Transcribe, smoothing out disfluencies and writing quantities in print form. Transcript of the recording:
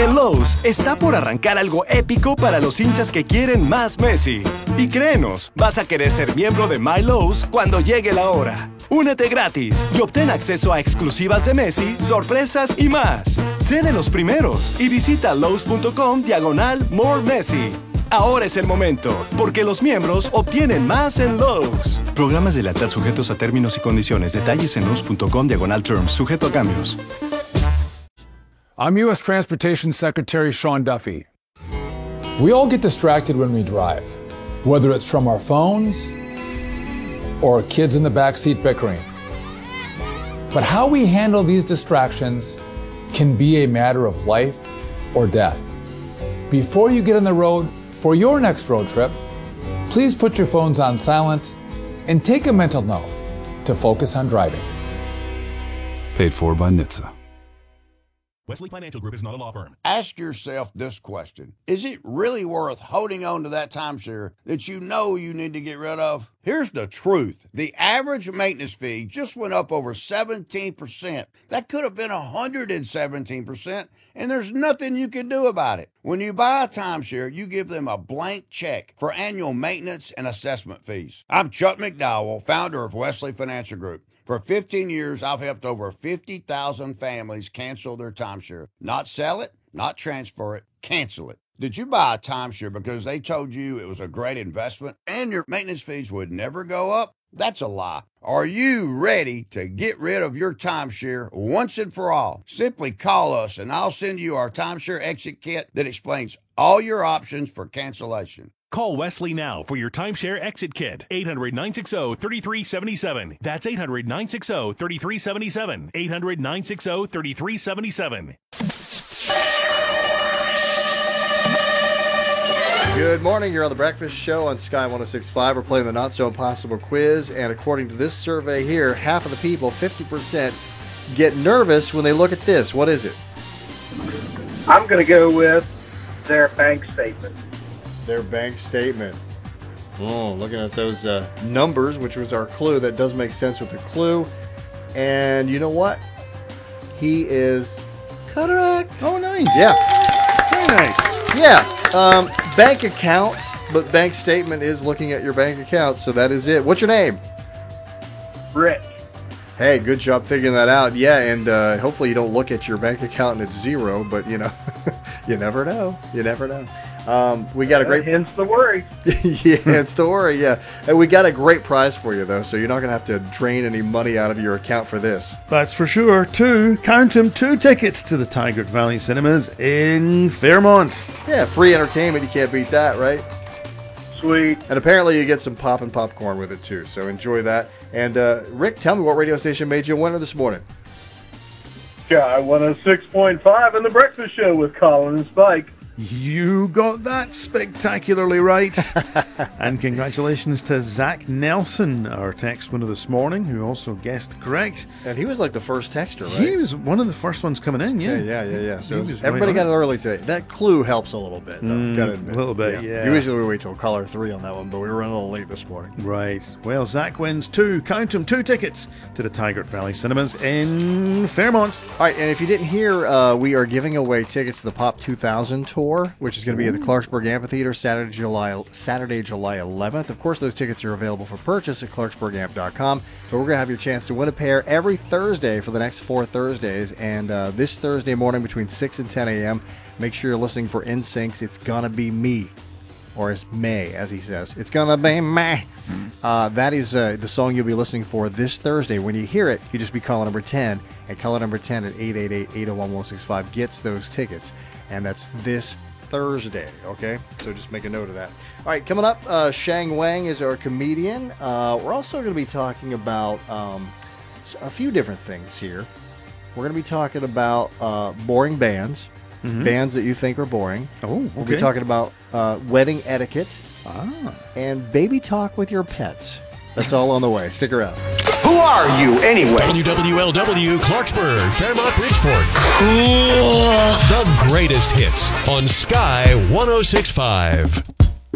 En Lowe's está por arrancar algo épico para los hinchas que quieren más Messi. Y créenos, vas a querer ser miembro de My Lowe's cuando llegue la hora. Únete gratis y obtén acceso a exclusivas de Messi, sorpresas y más. Sé de los primeros y visita lowes.com/More Messi. Ahora es el momento, porque los miembros obtienen más en Lowe's. Programas de lealtad sujetos a términos y condiciones. Detalles en lowes.com/terms, sujeto a cambios. I'm U.S. Transportation Secretary Sean Duffy. We all get distracted when we drive, whether it's from our phones or kids in the backseat bickering. But how we handle these distractions can be a matter of life or death. Before you get on the road for your next road trip, please put your phones on silent and take a mental note to focus on driving. Paid for by NHTSA. Wesley Financial Group is not a law firm. Ask yourself this question. Is it really worth holding on to that timeshare that you know you need to get rid of? Here's the truth. The average maintenance fee just went up over 17%. That could have been 117%, and there's nothing you can do about it. When you buy a timeshare, you give them a blank check for annual maintenance and assessment fees. I'm Chuck McDowell, founder of Wesley Financial Group. For 15 years, I've helped over 50,000 families cancel their timeshare. Not sell it, not transfer it, cancel it. Did you buy a timeshare because they told you it was a great investment and your maintenance fees would never go up? That's a lie. Are you ready to get rid of your timeshare once and for all? Simply call us and I'll send you our timeshare exit kit that explains all your options for cancellation. Call Wesley now for your timeshare exit kit. 800-960-3377. That's 800-960-3377. 800-960-3377. Good morning. You're on the Breakfast Show on Sky 106.5. We're playing the Not So Impossible quiz, and according to this survey here, half of the people, 50%, get nervous when they look at this. What is it? I'm going to go with their bank statement. Their bank statement. Oh, looking at those numbers, which was our clue, that does make sense with the clue. And you know what? He is correct. Oh, nice. Yeah. Very nice. Yeah. Bank account, but bank statement is looking at your bank account, so that is it. What's your name? Rick. Hey, good job figuring that out. Yeah, and hopefully you don't look at your bank account and it's zero, but you know, you never know. You never know. We got a great... Hence the worry. Yeah, it's the worry, yeah. And we got a great prize for you, though, so you're not going to have to drain any money out of your account for this. That's for sure. Count them, 2 tickets to the Tigard Valley Cinemas in Fairmont. Yeah, free entertainment. You can't beat that, right? Sweet. And apparently you get some pop and popcorn with it, too, so enjoy that. And, Rick, tell me what radio station made you a winner this morning? Sky 106.5 in the Breakfast Show with Colin and Spike. You got that spectacularly right. And congratulations to Zach Nelson, our text winner this morning, who also guessed correct. And he was like the first texter, right? He was one of the first ones coming in, yeah. Yeah. So everybody got it early today. That clue helps a little bit, though. Gotta admit. A little bit, yeah. Usually we wait till caller 3 on that one, but we were running a little late this morning. Right. Well, Zach wins 2 tickets to the Tigard Valley Cinemas in Fairmont. All right, and if you didn't hear, we are giving away tickets to the Pop 2000 tour, which is going to be at the Clarksburg Amphitheater Saturday, July 11th. Of course, those tickets are available for purchase at clarksburgamp.com, but we're going to have your chance to win a pair every Thursday for the next 4 Thursdays, and this Thursday morning between 6 and 10 a.m., make sure you're listening for NSYNC's It's Gonna Be Me, or as May, as he says. It's gonna be me. That is the song you'll be listening for this Thursday. When you hear it, you just be caller number 10, and caller number 10 at 888-801-1065 gets those tickets. And that's this Thursday, okay? So just make a note of that. All right, coming up, Shang Wang is our comedian. We're also going to be talking about a few different things here. We're going to be talking about boring bands, bands that you think are boring. Oh, okay. We'll be talking about wedding etiquette and baby talk with your pets. That's all on the way. Stick around. Who are you, anyway? WWLW, Clarksburg, Fairmont, Bridgeport. Cool. The greatest hits on Sky 106.5.